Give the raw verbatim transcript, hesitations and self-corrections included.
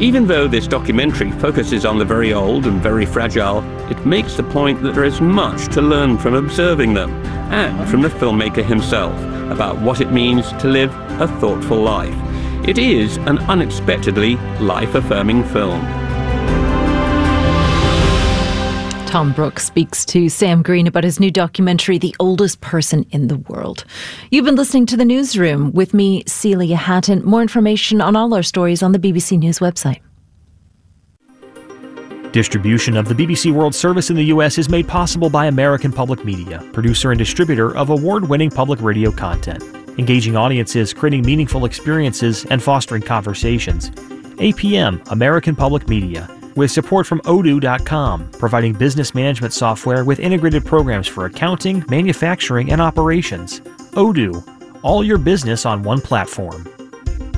Even though this documentary focuses on the very old and very fragile, it makes the point that there is much to learn from observing them, and from the filmmaker himself, about what it means to live a thoughtful life. It is an unexpectedly life-affirming film. Tom Brooks speaks to Sam Green about his new documentary, The Oldest Person in the World. You've been listening to The Newsroom with me, Celia Hatton. More information on all our stories on the B B C News website. Distribution of the B B C World Service in the U S is made possible by American Public Media, producer and distributor of award-winning public radio content, engaging audiences, creating meaningful experiences, and fostering conversations. A P M, American Public Media, with support from odoo dot com, providing business management software with integrated programs for accounting, manufacturing, and operations. Odoo, all your business on one platform.